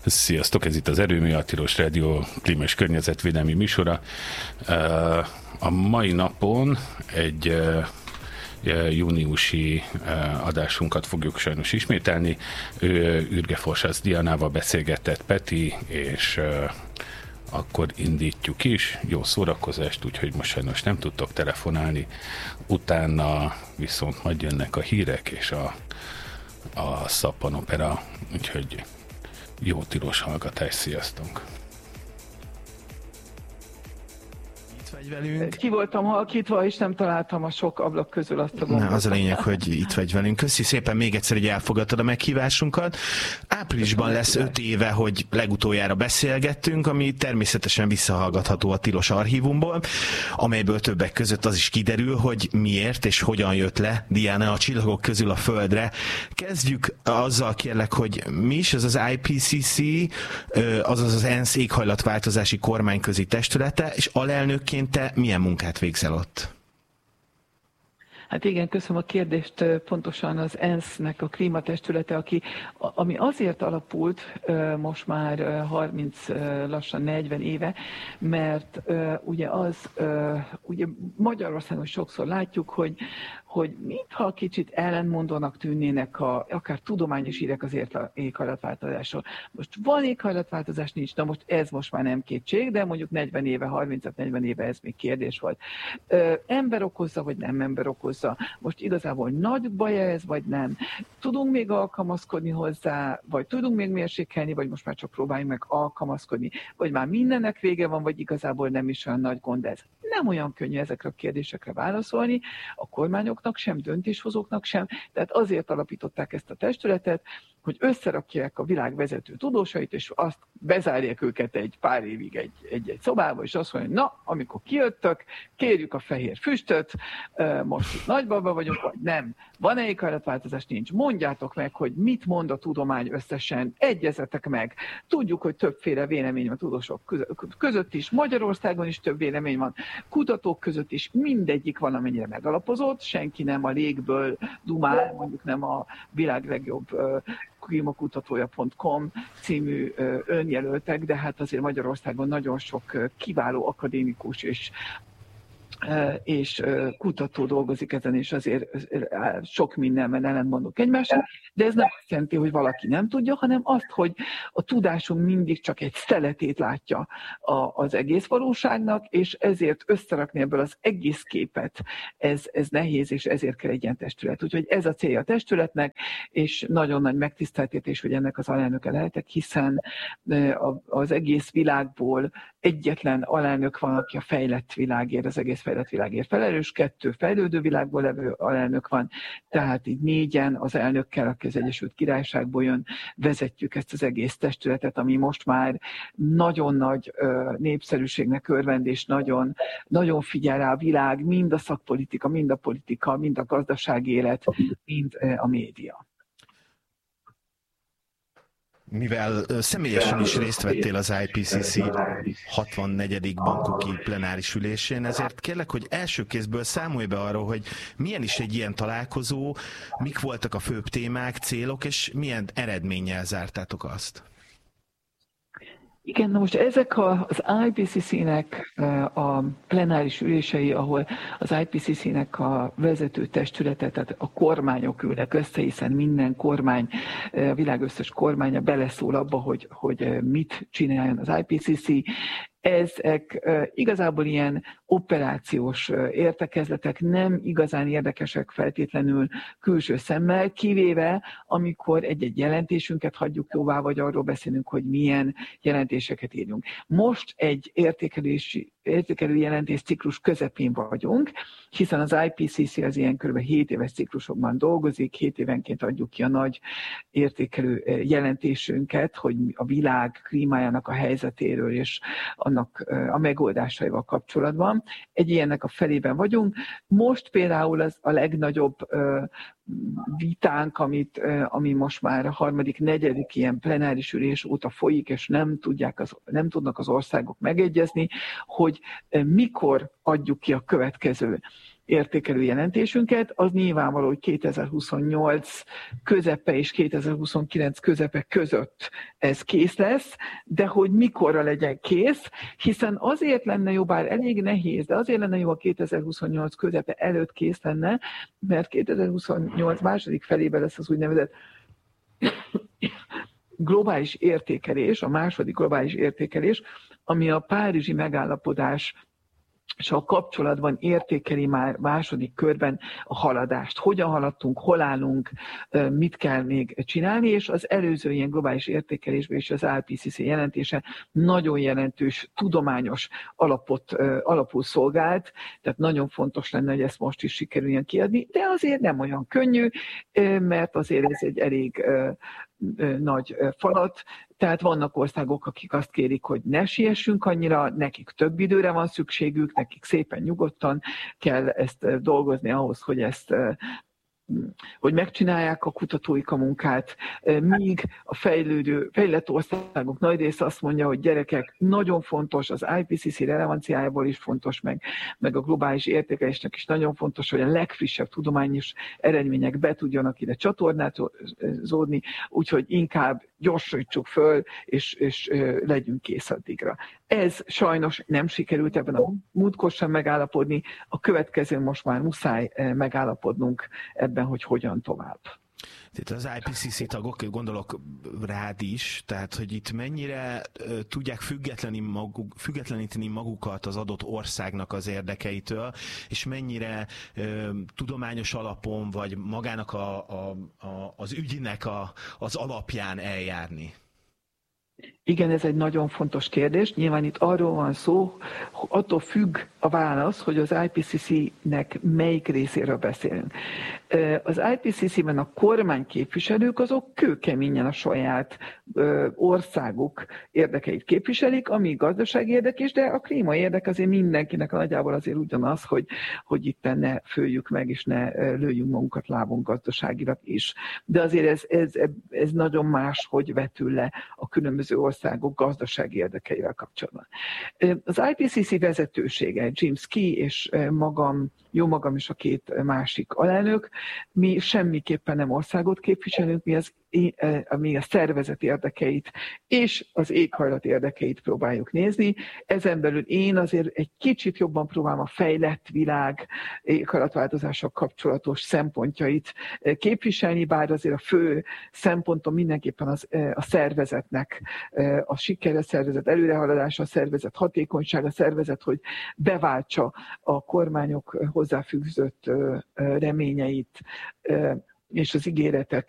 Sziasztok, ez itt az Erőmű, a Tilos Rádió klíma- és környezetvédelmi műsora. A mai napon egy júniusi adásunkat fogjuk sajnos ismételni. Ürge Forsász Dianával beszélgetett Peti, és akkor indítjuk is. Jó szórakozást, úgyhogy most sajnos nem tudtok telefonálni. Utána viszont majd jönnek a hírek és a szappanopera, úgyhogy jó tilos hallgatás, sziasztok! Ki voltam halkítva, és nem találtam a sok ablak közül azt a gombot. Az a lényeg, hogy itt vagy velünk. Köszi szépen még egyszer, hogy elfogadtad a meghívásunkat. Áprilisban lesz 5 éve, hogy legutoljára beszélgettünk, ami természetesen visszahallgatható a Tilos archívumból, amelyből többek között az is kiderül, hogy miért és hogyan jött le Diana a csillagok közül a Földre. Kezdjük azzal, kérlek, hogy mi is ez az IPCC, azaz az ENSZ éghajlatváltozási kormányközi testülete, és alelnökként te milyen munkát végzel ott? Hát igen, köszönöm a kérdést. Pontosan az ENSZ-nek a klímatestülete, ami azért alapult most már 30, lassan 40 éve, mert ugye Magyarországon sokszor látjuk, hogy mintha kicsit ellentmondónak tűnnének akár tudományos hírek az éghajlatváltozásról. Most van éghajlatváltozás, nincs, na most ez most már nem kétség, de mondjuk 40 éve, 30-40 éve ez még kérdés volt. Ember okozza, vagy nem ember okozza? Most igazából nagy baj ez, vagy nem? Tudunk még alkalmazkodni hozzá, vagy tudunk még mérsékelni, vagy most már csak próbáljunk meg alkalmazkodni, vagy már mindennek vége van, vagy igazából nem is olyan nagy gond ez. Nem olyan könnyű ezekre a kérdésekre válaszolni, a kormányoknak sem, döntéshozóknak sem, tehát azért alapították ezt a testületet, hogy összerakják a világ vezető tudósait, és azt bezárják őket egy pár évig egy szobába, és azt mondják, na, amikor kijöttök, kérjük a fehér füstöt, most itt nagybaba vagyunk, vagy nem. Van-e éghajlatváltozás? Nincs. Mondjátok meg, hogy mit mond a tudomány összesen, egyezetek meg. Tudjuk, hogy többféle vélemény van tudósok között is, Magyarországon is több vélemény van, kutatók között is, mindegyik valamennyire megalapozott, senki nem a légből dumál, mondjuk nem a világ legjobb klímakutatója.com című önjelöltek, de hát azért Magyarországon nagyon sok kiváló akadémikus és kutató dolgozik ezen, és azért sok mindenben ellentmondunk egymásnak, de ez nem azt jelenti, hogy valaki nem tudja, hanem azt, hogy a tudásunk mindig csak egy szeletét látja az egész valóságnak, és ezért összerakni ebből az egész képet, ez nehéz, és ezért kell egy ilyen testület. Úgyhogy ez a célja a testületnek, és nagyon nagy megtiszteltetés, hogy ennek az alelnöke lehetek, hiszen az egész világból egyetlen alelnök van, aki a fejlett világért, az egész fejlett világért felelős, 2 fejlődő világból levő alelnök van, tehát így 4-en az elnökkel, aki az Egyesült Királyságból jön, vezetjük ezt az egész testületet, ami most már nagyon nagy népszerűségnek örvend, és nagyon, nagyon figyel rá a világ, mind a szakpolitika, mind a politika, mind a gazdasági élet, mind a média. Mivel személyesen is részt vettél az IPCC 64. Bangkoki plenáris ülésén, ezért kérlek, hogy első kézből számolj be arról, hogy milyen is egy ilyen találkozó, mik voltak a főbb témák, célok, és milyen eredménnyel zártátok azt? Igen, na most ezek az IPCC-nek a plenáris ülései, ahol az IPCC-nek a vezető testülete, tehát a kormányok ülnek össze, hiszen minden kormány, a világ összes kormánya beleszól abba, hogy mit csináljon az IPCC. Ezek igazából ilyen operációs értekezletek, nem igazán érdekesek feltétlenül külső szemmel, kivéve amikor egy-egy jelentésünket hagyjuk jóvá, vagy arról beszélünk, hogy milyen jelentéseket írjunk. Most egy értékelő jelentés ciklus közepén vagyunk, hiszen az IPCC az ilyen kb. 7 éves ciklusokban dolgozik, 7 évenként adjuk ki a nagy értékelő jelentésünket, hogy a világ klímájának a helyzetéről és annak a megoldásaival kapcsolatban. Egy ilyennek a felében vagyunk. Most például az a legnagyobb vitánk, ami most már a 3., 4. ilyen plenáris ülés óta folyik, és nem tudnak az országok megegyezni, hogy mikor adjuk ki a következő értékelő jelentésünket, az nyilvánvaló, hogy 2028 közepe és 2029 közepe között ez kész lesz, de hogy mikorra legyen kész, hiszen azért lenne jó, bár elég nehéz, de azért lenne jó, a 2028 közepe előtt kész lenne, mert 2028 második felében lesz az úgynevezett globális értékelés, a második globális értékelés, ami a párizsi megállapodás és a kapcsolatban értékeli már második körben a haladást. Hogyan haladtunk, hol állunk, mit kell még csinálni, és az előző ilyen globális értékelésben is az IPCC jelentése nagyon jelentős tudományos alapul szolgált, tehát nagyon fontos lenne, hogy ezt most is sikerüljön kiadni, de azért nem olyan könnyű, mert azért ez egy elég nagy falat, tehát vannak országok, akik azt kérik, hogy ne siessünk annyira, nekik több időre van szükségük, nekik szépen nyugodtan kell ezt dolgozni ahhoz, hogy megcsinálják a kutatóik a munkát, míg a fejlett országok nagy része azt mondja, hogy gyerekek, nagyon fontos, az IPCC relevanciájából is fontos, meg a globális értékelésnek is nagyon fontos, hogy a legfrissebb tudományos eredmények be tudjanak ide csatornázódni, úgyhogy inkább gyorsítsuk föl, és legyünk kész addigra. Ez sajnos nem sikerült ebben a múltkor sem megállapodni, a következőn most már muszáj megállapodnunk ebben, hogy hogyan tovább. Tehát az IPCC tagok, gondolok rád is, tehát hogy itt mennyire tudják függetleníteni magukat az adott országnak az érdekeitől, és mennyire tudományos alapon, vagy magának az ügynek az alapján eljárni? Igen, ez egy nagyon fontos kérdés. Nyilván itt arról van szó, attól függ a válasz, hogy az IPCC-nek melyik részéről beszélünk. Az IPCC-ben a kormányképviselők azok kőkeményen a saját országuk érdekeit képviselik, ami gazdasági érdek is, de a klíma érdek azért mindenkinek nagyjából azért ugyanaz, hogy itt ne följük meg, és ne lőjünk magunkat lábon gazdaságilag is. De azért ez nagyon más, hogy vetül le a különböző országok gazdasági érdekeivel kapcsolatban. Az IPCC vezetősége, James Key és jó magam és a két másik alelnök, mi semmiképpen nem országot képviselünk, mi a szervezet érdekeit és az éghajlat érdekeit próbáljuk nézni. Ezen belül én azért egy kicsit jobban próbálom a fejlett világ éghajlatváltozással kapcsolatos szempontjait képviselni, bár azért a fő szempontom mindenképpen a szervezetnek a sikere, szervezet előrehaladása, a szervezet hatékonysága, a szervezet, hogy beváltsa a kormányok hozzáfűzött reményeit és az ígéretek